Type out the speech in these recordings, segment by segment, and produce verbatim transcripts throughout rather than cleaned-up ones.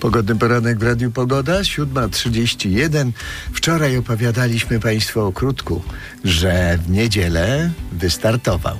Pogodny poranek w Radiu Pogoda, siódma trzydzieści jeden. Wczoraj opowiadaliśmy Państwu o Krutku, że w niedzielę wystartował.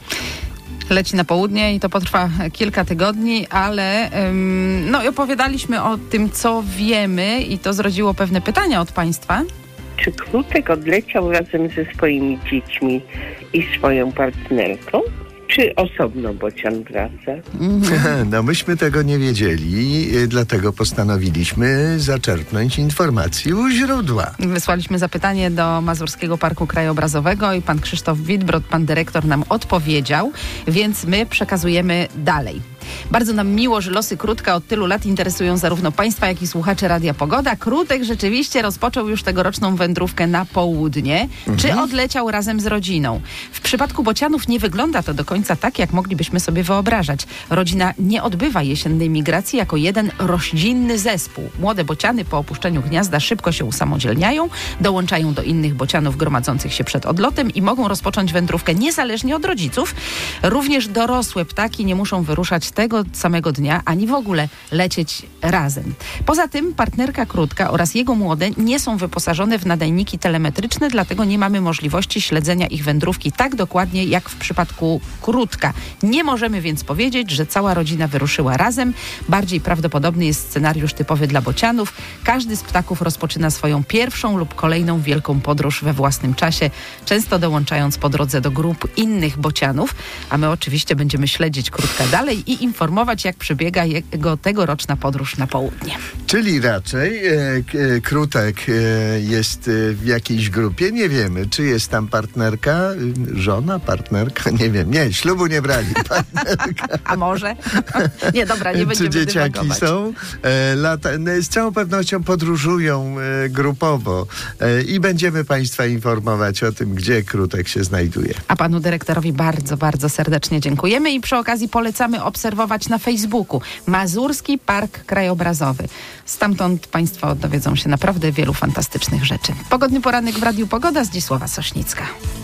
Leci na południe i to potrwa kilka tygodni, ale ym, no i opowiadaliśmy o tym, co wiemy, i to zrodziło pewne pytania od Państwa. Czy Krutek odleciał razem ze swoimi dziećmi i swoją partnerką? Czy osobno bocian wraca? Mhm. No myśmy tego nie wiedzieli, dlatego postanowiliśmy zaczerpnąć informacji u źródła. Wysłaliśmy zapytanie do Mazurskiego Parku Krajobrazowego i pan Krzysztof Witbrod, pan dyrektor, nam odpowiedział, więc my przekazujemy dalej. Bardzo nam miło, że losy Krutka od tylu lat interesują zarówno Państwa, jak i słuchaczy Radia Pogoda. Krutek rzeczywiście rozpoczął już tegoroczną wędrówkę na południe. Mhm. Czy odleciał razem z rodziną? W przypadku bocianów nie wygląda to do końca tak, jak moglibyśmy sobie wyobrażać. Rodzina nie odbywa jesiennej migracji jako jeden roślinny zespół. Młode bociany po opuszczeniu gniazda szybko się usamodzielniają, dołączają do innych bocianów gromadzących się przed odlotem i mogą rozpocząć wędrówkę niezależnie od rodziców. Również dorosłe ptaki nie muszą wyruszać tego samego dnia, ani w ogóle lecieć razem. Poza tym partnerka Krutka oraz jego młode nie są wyposażone w nadajniki telemetryczne, dlatego nie mamy możliwości śledzenia ich wędrówki tak dokładnie jak w przypadku Krutka. Nie możemy więc powiedzieć, że cała rodzina wyruszyła razem. Bardziej prawdopodobny jest scenariusz typowy dla bocianów. Każdy z ptaków rozpoczyna swoją pierwszą lub kolejną wielką podróż we własnym czasie, często dołączając po drodze do grup innych bocianów, a my oczywiście będziemy śledzić Krutka dalej i informować, jak przebiega jego tegoroczna podróż na południe. Czyli raczej e, e, Krutek e, jest e, w jakiejś grupie, nie wiemy, czy jest tam partnerka, e, żona, partnerka, nie wiem, nie, ślubu nie brali, partnerka. A może? Nie, dobra, nie będziemy Czy dzieciaki dywagować. są? E, lata, z całą pewnością podróżują e, grupowo e, i będziemy Państwa informować o tym, gdzie Krutek się znajduje. A panu dyrektorowi bardzo, bardzo serdecznie dziękujemy i przy okazji polecamy obserwować na Facebooku Mazurski Park Krajobrazowy. Stamtąd Państwo dowiedzą się naprawdę wielu fantastycznych rzeczy. Pogodny poranek w Radiu Pogoda, Zdzisława Sośnicka.